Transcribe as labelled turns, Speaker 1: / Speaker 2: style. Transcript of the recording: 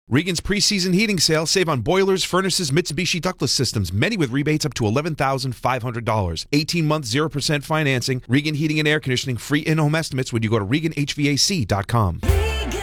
Speaker 1: Regan's preseason heating sale. Save on boilers, furnaces, Mitsubishi ductless systems, many with rebates up to $11,500. 18-month 0% financing. Regan Heating and Air Conditioning. Free in-home estimates when you go to ReganHVAC.com.